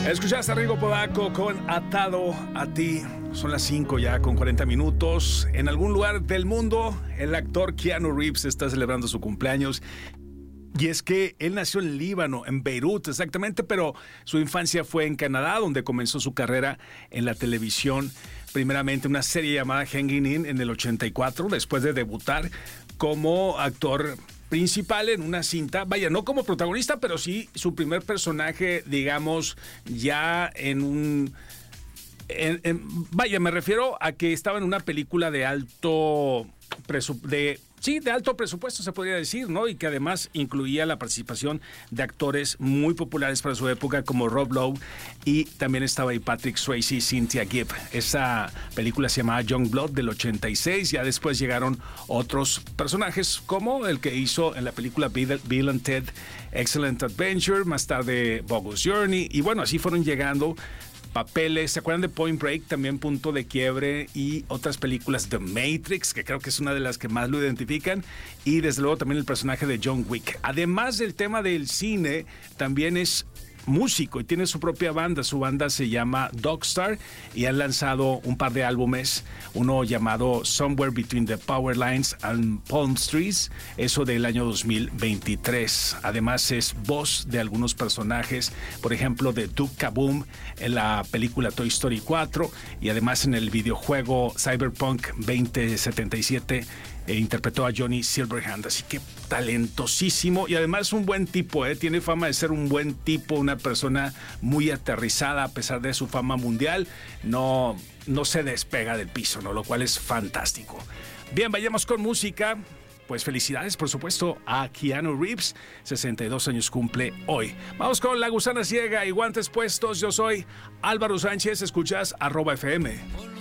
Escuchaste a Rigo Podaco con Atado a ti. Son las 5 ya con 40 minutos. En algún lugar del mundo, el actor Keanu Reeves está celebrando su cumpleaños. Y es que él nació en Líbano, en Beirut exactamente, pero su infancia fue en Canadá, donde comenzó su carrera en la televisión. Primeramente una serie llamada Hanging In en el 84, después de debutar como actor principal en una cinta, vaya, no como protagonista, pero sí su primer personaje, digamos, ya en un... vaya, me refiero a que estaba en una película de alto presupuesto, se podría decir, ¿no? Y que además incluía la participación de actores muy populares para su época, como Rob Lowe, y también estaba ahí Patrick Swayze y Cynthia Gibb. Esa película se llamaba Young Blood del 86. Ya después llegaron otros personajes, como el que hizo en la película Bill and Ted Excellent Adventure, más tarde Bogus Journey, y bueno, así fueron llegando papeles. ¿Se acuerdan de Point Break? También Punto de Quiebre, y otras películas, The Matrix, que creo que es una de las que más lo identifican, y desde luego también el personaje de John Wick. Además del tema del cine, también es músico y tiene su propia banda. Su banda se llama Dogstar y han lanzado un par de álbumes, uno llamado Somewhere Between the Power Lines and Palm Trees, eso del año 2023. Además es voz de algunos personajes, por ejemplo de Duke Kaboom en la película Toy Story 4, y además en el videojuego Cyberpunk 2077 interpretó a Johnny Silverhand. Así que talentosísimo, y además un buen tipo, tiene fama de ser un buen tipo, una persona muy aterrizada a pesar de su fama mundial. No se despega del piso, ¿no? Lo cual es fantástico. Bien, vayamos con música. Pues felicidades, por supuesto, a Keanu Reeves. 62 años cumple hoy. Vamos con La Gusana Ciega y Guantes Puestos. Yo soy Álvaro Sánchez. Escuchas @FM.